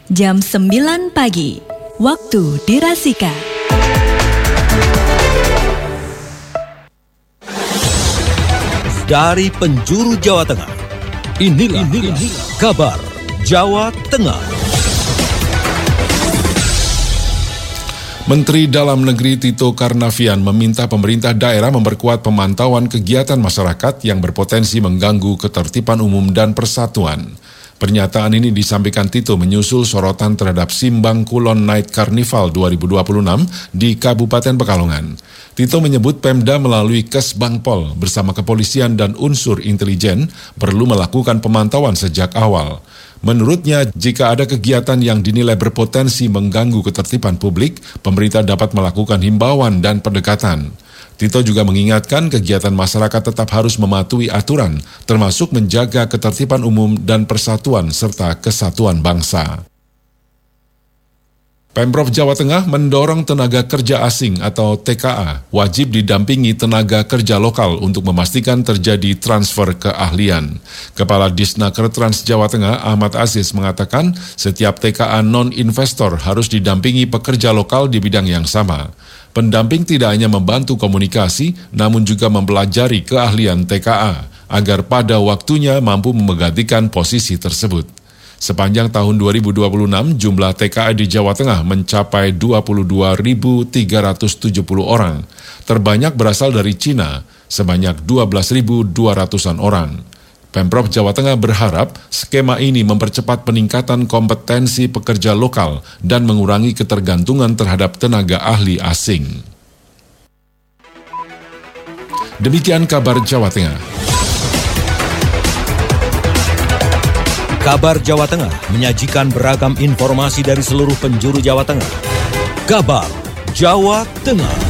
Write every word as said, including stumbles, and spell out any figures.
jam sembilan pagi, waktu dirasika. Dari penjuru Jawa Tengah, inilah, inilah kabar Jawa Tengah. Menteri Dalam Negeri Tito Karnavian meminta pemerintah daerah memperkuat pemantauan kegiatan masyarakat yang berpotensi mengganggu ketertiban umum dan persatuan. Pernyataan ini disampaikan Tito menyusul sorotan terhadap Simbang Kulon Night Carnival dua ribu dua puluh enam di Kabupaten Pekalongan. Tito menyebut Pemda melalui Kesbangpol bersama kepolisian dan unsur intelijen perlu melakukan pemantauan sejak awal. Menurutnya, jika ada kegiatan yang dinilai berpotensi mengganggu ketertiban publik, pemerintah dapat melakukan himbauan dan pendekatan. Tito juga mengingatkan kegiatan masyarakat tetap harus mematuhi aturan, termasuk menjaga ketertiban umum dan persatuan serta kesatuan bangsa. Pemprov Jawa Tengah mendorong tenaga kerja asing atau T K A wajib didampingi tenaga kerja lokal untuk memastikan terjadi transfer keahlian. Kepala Disnaker Trans Jawa Tengah Ahmad Aziz mengatakan setiap T K A non-investor harus didampingi pekerja lokal di bidang yang sama. Pendamping tidak hanya membantu komunikasi, namun juga mempelajari keahlian T K A agar pada waktunya mampu menggantikan posisi tersebut. Sepanjang tahun dua ribu dua puluh enam, jumlah T K A di Jawa Tengah mencapai dua puluh dua ribu tiga ratus tujuh puluh orang. Terbanyak berasal dari Cina, sebanyak dua belas ribu dua ratusan orang. Pemprov Jawa Tengah berharap skema ini mempercepat peningkatan kompetensi pekerja lokal dan mengurangi ketergantungan terhadap tenaga ahli asing. Demikian kabar Jawa Tengah. Kabar Jawa Tengah menyajikan beragam informasi dari seluruh penjuru Jawa Tengah. Kabar Jawa Tengah.